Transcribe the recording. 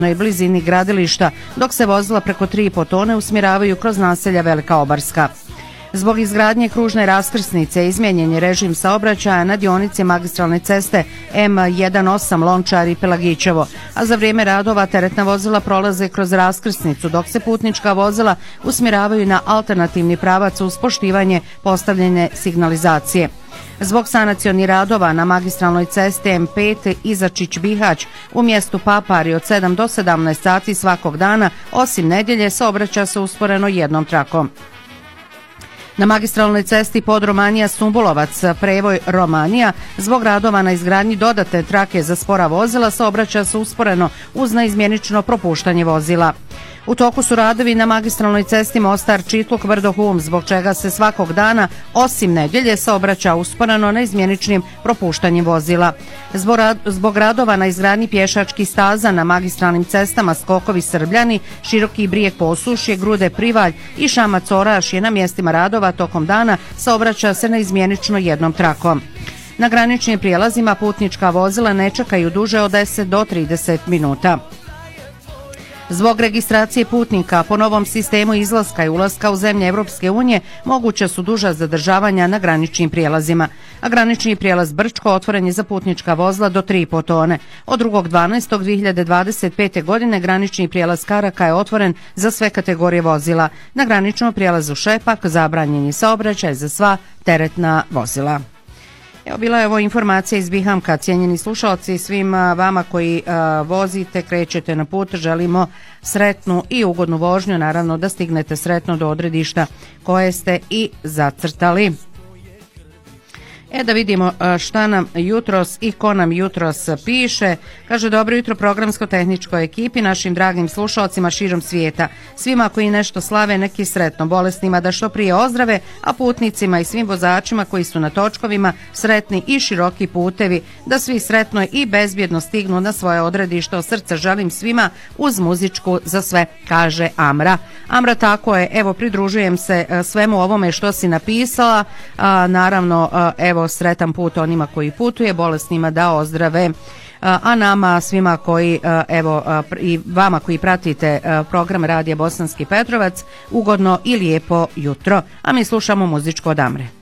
i blizini gradilišta, dok se vozila preko 3,5 tone usmjeravaju kroz naselja Velika Obarska. Zbog izgradnje kružne raskrsnice izmijenjen je režim saobraćaja na dionici magistralne ceste M18 Lončar i Pelagićevo, a za vrijeme radova teretna vozila prolaze kroz raskrsnicu, dok se putnička vozila usmjeravaju na alternativni pravac uz poštivanje postavljene signalizacije. Zbog sanacionih radova na magistralnoj cesti M5 Izačić-Bihać u mjestu Papari od 7 do 17 sati svakog dana, osim nedjelje, saobraća se usporeno jednom trakom. Na magistralnoj cesti Podromanija-Sumbulovac, prevoj Romanija, zbog radova na izgradnji dodatne trake za spora vozila, saobraća se usporeno uz neizmjenično propuštanje vozila. U toku su radovi na magistralnoj cesti Mostar-Čitluk-Vrdo-Hum, zbog čega se svakog dana, osim nedjelje, saobraća usporeno neizmjeničnim propuštanjem vozila. Zbog radova na izgradnji pješačkih staza na magistralnim cestama Skokovi-Srbljani, Široki Brijeg-Posušje, Grude-Privalj i Šamac-Orašje na mjestima radova tokom dana saobraća se neizmjenično jednom trakom. Na graničnim prijelazima putnička vozila ne čekaju duže od 10 do 30 minuta. Zbog registracije putnika po novom sistemu izlaska i ulaska u zemlje Evropske unije moguća su duža zadržavanja na graničnim prijelazima, a granični prijelaz Brčko otvoren je za putnička vozila do 3,5 tone. Od 2.12.2025. godine granični prijelaz Karaka je otvoren za sve kategorije vozila. Na graničnom prijelazu Šepak zabranjen je saobraćaj za sva teretna vozila. Evo, bila je ovo informacija iz Bihamka. Cijenjeni slušalci, svim vama koji vozite, krećete na put, želimo sretnu i ugodnu vožnju, naravno da stignete sretno do odredišta koje ste i zacrtali. Da vidimo šta nam jutros i ko nam jutros piše. Kaže, dobro jutro programsko-tehničkoj ekipi, našim dragim slušalcima širom svijeta. Svima koji nešto slave neki sretno, bolesnima da što prije ozdrave, a putnicima i svim vozačima koji su na točkovima sretni i široki putevi, da svi sretno i bezbjedno stignu na svoje odredište. Od srca želim svima uz muzičku za sve, kaže Amra. Amra, tako je, evo, pridružujem se svemu ovome što si napisala, naravno, evo, sretan put onima koji putuje, bolesnima da ozdrave, a nama svima koji, evo, i vama koji pratite program Radija Bosanski Petrovac, ugodno i lijepo jutro, a mi slušamo muzičko od Amre.